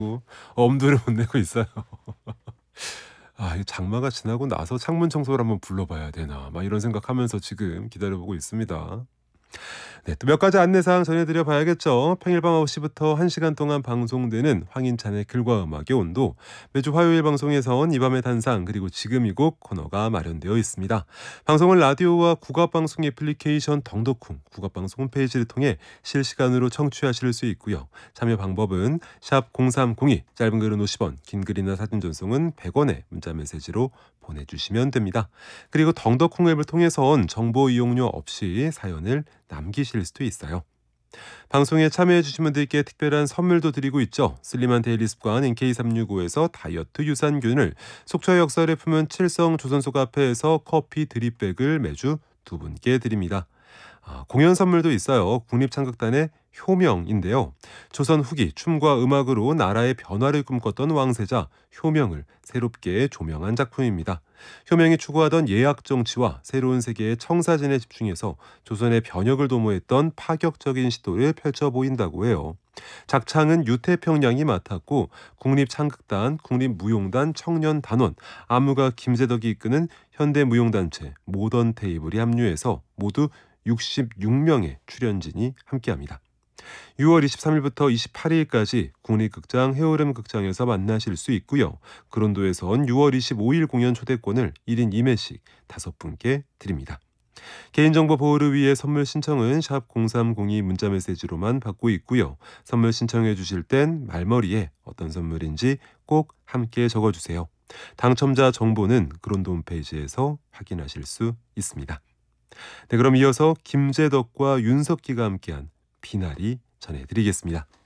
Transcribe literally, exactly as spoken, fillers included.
엄두를 못 내고 있어요. 아 이 '장마가 지나고 나서 창문 청소를 한번 불러 봐야 되나.' 막 이런 생각하면서 지금 기다려보고 있습니다. 네, 또 몇 가지 안내사항 전해드려 봐야겠죠. 평일 밤 아홉 시부터 한 시간 동안 방송되는 황인찬의 글과 음악의 온도, 매주 화요일 방송에선 이 밤의 단상, 그리고 지금 이 곡 코너가 마련되어 있습니다. 방송은 라디오와 국악방송 애플리케이션 덩덕쿵, 국악방송 홈페이지를 통해 실시간으로 청취하실 수 있고요. 참여 방법은 샵 공삼공이, 짧은 글은 오십 원, 긴 글이나 사진 전송은 백 원에 문자 메시지로 보내주시면 됩니다. 그리고 덩덕콩 앱을 통해선 정보 이용료 없이 사연을 남기실 수도 있어요. 방송에 참여해주신 분들께 특별한 선물도 드리고 있죠. 슬림한 데일리 습관 엔케이 삼육오에서 다이어트 유산균을, 속초의 역사를 품은 칠성 조선소 카페에서 커피 드립백을 매주 두 분께 드립니다. 아, 공연 선물도 있어요. 국립창극단의 효명인데요. 조선 후기 춤과 음악으로 나라의 변화를 꿈꿨던 왕세자 효명을 새롭게 조명한 작품입니다. 효명이 추구하던 예약 정치와 새로운 세계의 청사진에 집중해서 조선의 변혁을 도모했던 파격적인 시도를 펼쳐 보인다고 해요. 작창은 유태평양이 맡았고 국립창극단, 국립무용단, 청년단원, 안무가 김재덕이 이끄는 현대무용단체 모던 테이블이 합류해서 모두 육십육 명의 출연진이 함께합니다. 유월 이십삼일부터 이십팔일까지 국립극장 해오름 극장에서 만나실 수 있고요. 그런도에선 유월 이십오일 공연 초대권을 일 인 이 매씩 다섯 분께 드립니다. 개인정보 보호를 위해 선물 신청은 샵 공삼공이 문자메시지로만 받고 있고요. 선물 신청해 주실 땐 말머리에 어떤 선물인지 꼭 함께 적어주세요. 당첨자 정보는 그런도 홈페이지에서 확인하실 수 있습니다. 네, 그럼 이어서 김재덕과 윤석기가 함께한 비나리 전해드리겠습니다.